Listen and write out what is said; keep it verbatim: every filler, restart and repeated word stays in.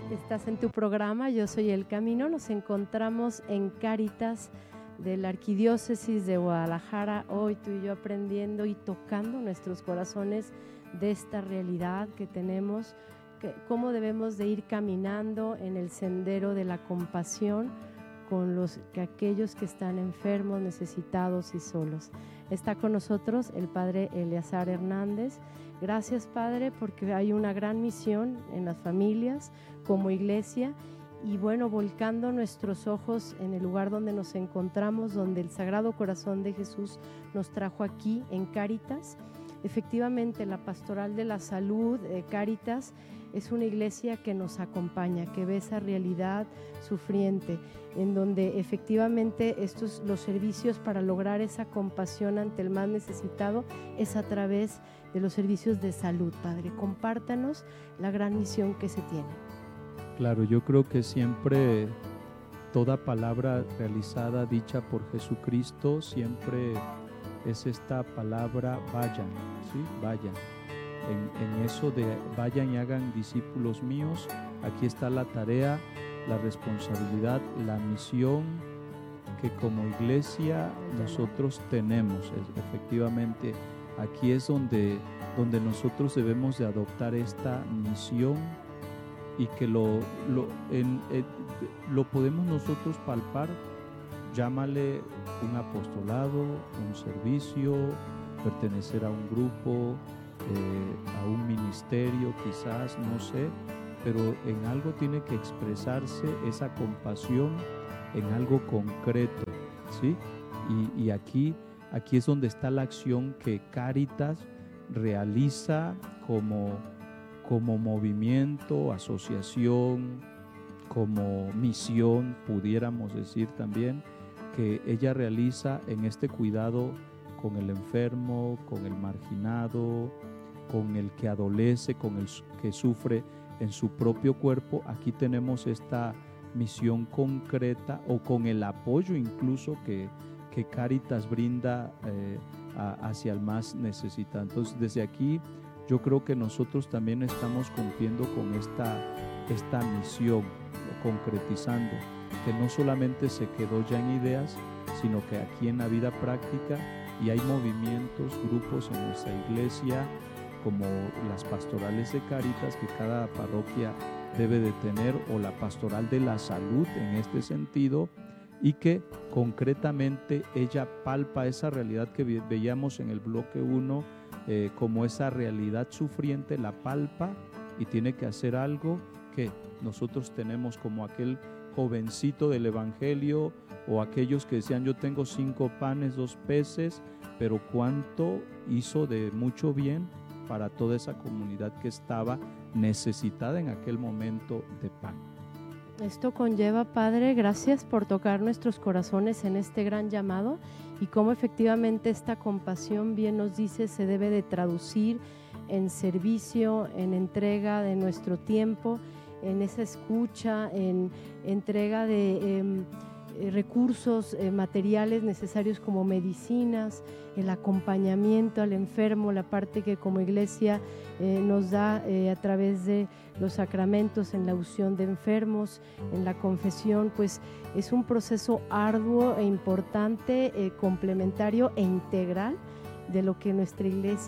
Estás en tu programa Yo Soy el Camino. Nos encontramos en Cáritas de la Arquidiócesis de Guadalajara. Hoy tú y yo aprendiendo y tocando nuestros corazones de esta realidad que tenemos, que, cómo debemos de ir caminando en el sendero de la compasión con los, que aquellos que están enfermos, necesitados y solos. Está con nosotros el Padre Eleazar Hernández. Gracias, Padre, porque hay una gran misión en las familias como iglesia y bueno, volcando nuestros ojos en el lugar donde nos encontramos, donde el Sagrado Corazón de Jesús nos trajo aquí en Cáritas. Efectivamente, la Pastoral de la Salud, eh, Cáritas, es una iglesia que nos acompaña, que ve esa realidad sufriente, en donde efectivamente estos, los servicios para lograr esa compasión ante el más necesitado es a través de los servicios de salud. Padre, compártanos la gran misión que se tiene. Claro, yo creo que siempre toda palabra realizada, dicha por Jesucristo, siempre es esta palabra vayan, ¿sí? Vayan. En, en eso de vayan y hagan discípulos míos, aquí está la tarea, la responsabilidad, la misión que como iglesia nosotros tenemos. Es, efectivamente, aquí es donde, donde nosotros debemos de adoptar esta misión y que lo, lo, en, en, lo podemos nosotros palpar. Llámale un apostolado, un servicio, pertenecer a un grupo, eh, a un ministerio quizás, no sé, pero en algo tiene que expresarse esa compasión en algo concreto, ¿sí? Y, y aquí, aquí es donde está la acción que Cáritas realiza como, como movimiento, asociación, como misión, pudiéramos decir también, que ella realiza en este cuidado con el enfermo, con el marginado, con el que adolece, con el que sufre en su propio cuerpo. Aquí tenemos esta misión concreta o con el apoyo incluso que, que Cáritas brinda eh, a, hacia el más necesitado. Entonces, desde aquí yo creo que nosotros también estamos cumpliendo con esta, esta misión, concretizando, que no solamente se quedó ya en ideas, sino que aquí en la vida práctica, y hay movimientos, grupos en nuestra iglesia, como las pastorales de Cáritas que cada parroquia debe de tener, o la pastoral de la salud en este sentido, y que concretamente ella palpa esa realidad que veíamos en el bloque uno, eh, como esa realidad sufriente, la palpa y tiene que hacer algo que nosotros tenemos como aquel jovencito del evangelio o aquellos que decían yo tengo cinco panes, dos peces, pero cuánto hizo de mucho bien para toda esa comunidad que estaba necesitada en aquel momento de pan. Esto conlleva, Padre, gracias por tocar nuestros corazones en este gran llamado y cómo efectivamente esta compasión, bien nos dice, se debe de traducir en servicio, en entrega de nuestro tiempo, en esa escucha, en entrega de eh, recursos eh, materiales necesarios como medicinas, el acompañamiento al enfermo, la parte que como iglesia eh, nos da eh, a través de los sacramentos en la unción de enfermos, en la confesión, pues es un proceso arduo e importante, eh, complementario e integral de lo que nuestra iglesia